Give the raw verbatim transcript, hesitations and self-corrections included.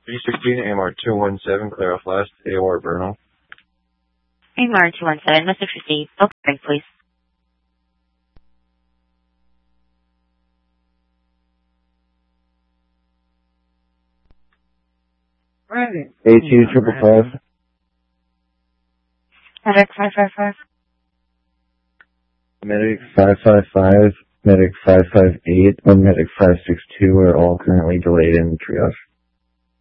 three sixteen, A M R two one seven, clear off last, A O R Bernal. A M R two one seven, message received. Okay, please. A two triple five. Medic five five five. Medic five five five, Medic five five eight, and Medic five six two are all currently delayed in triage.